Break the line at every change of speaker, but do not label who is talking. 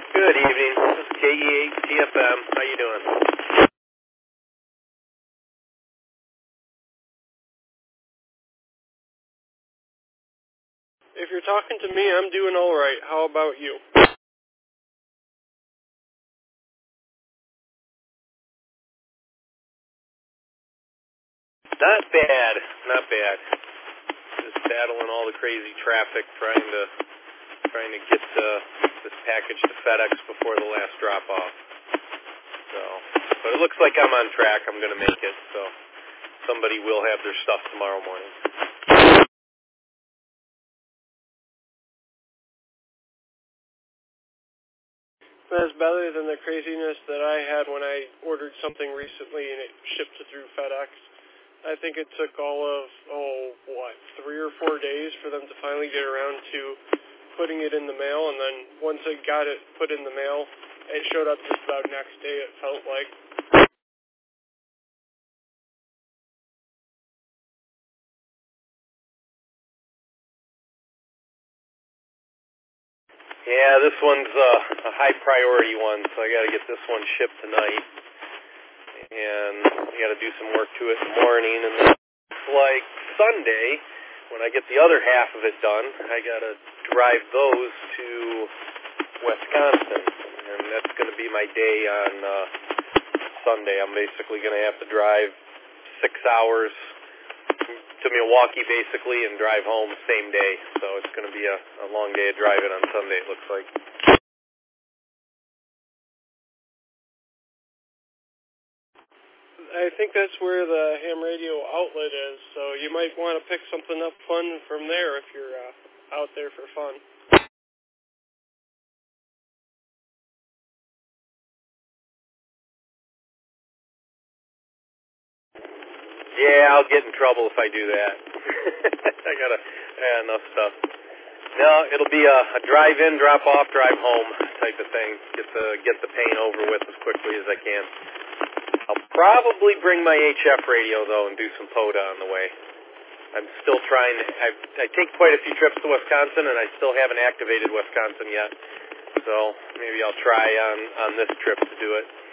Good evening. This is KE8TFM. How you doing?
If you're talking to me, I'm doing all right. How about you?
Not bad. Not bad. Just battling all the crazy traffic, trying to get this package to FedEx before the last drop-off. So, but it looks like I'm on track. I'm going to make it. So somebody will have their stuff tomorrow morning.
That's better than the craziness that I had when I ordered something recently and it shipped through FedEx. I think it took all of, 3 or 4 days for them to finally get around to putting it in the mail, and then once I got it put in the mail, it showed up just about next day, it felt like.
Yeah, this one's a high priority one, so I got to get this one shipped tonight. And I got to do some work to it in the morning, and then it's like Sunday, when I get the other half of it done, I got to drive those to Wisconsin, and that's going to be my day on Sunday. I'm basically going to have to drive 6 hours to Milwaukee, basically, and drive home same day, so it's going to be a long day of driving on Sunday, it looks like.
I think that's where the ham radio outlet is, so you might want to pick something up fun from there if you're out there for fun.
Yeah, I'll get in trouble if I do that. I got enough stuff. No, it'll be a drive-in, drop-off, drive-home type of thing. Get the pain over with as quickly as I can. I'll probably bring my HF radio, though, and do some POTA on the way. I'm still trying. I take quite a few trips to Wisconsin, and I still haven't activated Wisconsin yet. So maybe I'll try on this trip to do it.